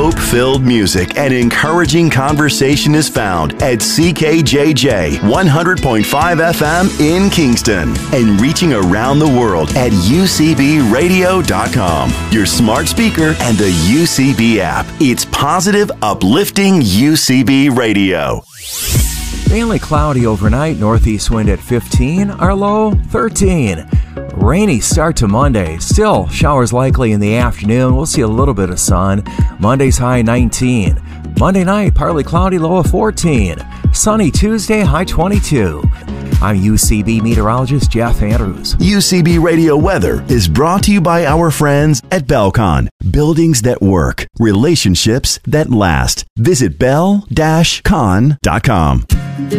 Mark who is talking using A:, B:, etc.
A: hope-filled music and encouraging conversation is found at CKJJ 100.5 FM in Kingston and reaching around the world at UCBradio.com, your smart speaker and the UCB app. It's positive, uplifting UCB Radio.
B: Mainly cloudy overnight, northeast wind at 15, our low 13. Rainy start to Monday. Still showers likely in the afternoon. We'll see a little bit of sun. Monday's high 19. Monday night, partly cloudy, low of 14. Sunny Tuesday, high 22. I'm UCB meteorologist Jeff Andrews.
A: UCB Radio weather is brought to you by our friends at Belcon. Buildings that work, relationships that last. Visit bel-con.com.